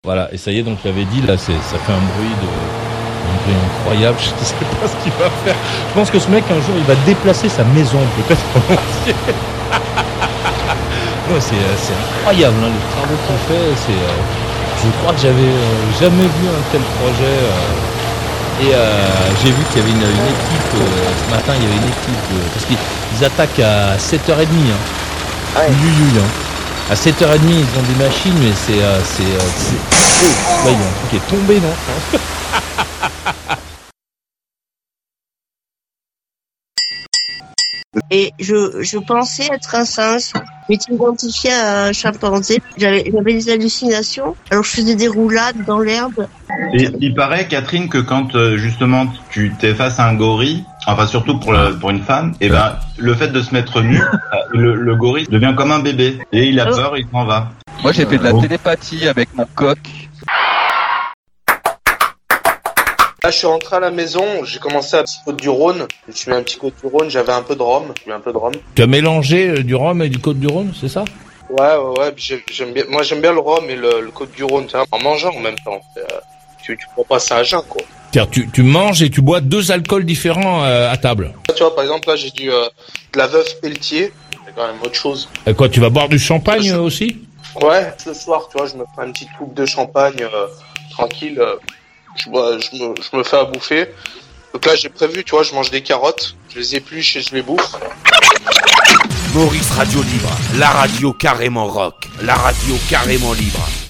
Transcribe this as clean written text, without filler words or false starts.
Voilà, et ça y est, donc j'avais dit, là, ça fait un bruit incroyable, je ne sais pas ce qu'il va faire. Je pense que ce mec, un jour, il va déplacer sa maison, peut-être en entier. Ouais, c'est incroyable, hein, les travaux qu'on fait, je crois que j'avais jamais vu un tel projet. Et j'ai vu qu'il y avait une équipe, ce matin, il y avait une équipe, parce qu'ils attaquent à 7h30, hein. Ah ouais. Hein. À 7h30, ils ont des machines, mais c'est là, il y a un truc qui est tombé, non? Et je pensais être un singe, mais tu m'identifiais à un chimpanzé. J'avais des hallucinations, alors je faisais des roulades dans l'herbe. Et il paraît, Catherine, que quand justement tu t'es face à un gorille, enfin surtout pour une femme, et ben le fait de se mettre nu, le gorille devient comme un bébé et il a peur, il s'en va. Moi j'ai fait de la télépathie avec mon coq. Là, je suis rentré à la maison, j'ai commencé à Côte du Rhône. Je suis mis un petit Côte du Rhône, j'avais un peu de rhum. Tu as mélangé du rhum et du Côte du Rhône, c'est ça? Ouais, j'aime bien. Moi, j'aime bien le rhum et le Côte du Rhône, en mangeant en même temps. Tu prends pas ça à jeun, quoi. C'est-à-dire, tu manges et tu bois 2 alcools différents à table. Tu vois, par exemple, là, j'ai de la Veuve Pelletier. C'est quand même autre chose. Et quoi, tu vas boire du champagne aussi? Ouais, ce soir, tu vois, je me fais une petite coupe de champagne tranquille. Je me fais à bouffer. Donc là, j'ai prévu, tu vois, je mange des carottes, je les épluche et je les bouffe. Maurice Radio Libre, la radio carrément rock, la radio carrément libre.